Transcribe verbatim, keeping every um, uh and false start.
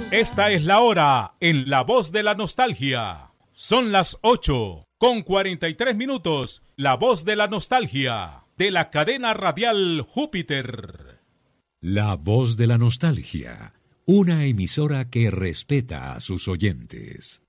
Esta es la hora en La Voz de la Nostalgia. Son las ocho con cuarenta y tres minutos. La Voz de la Nostalgia de la cadena radial Júpiter. La Voz de la Nostalgia, una emisora que respeta a sus oyentes.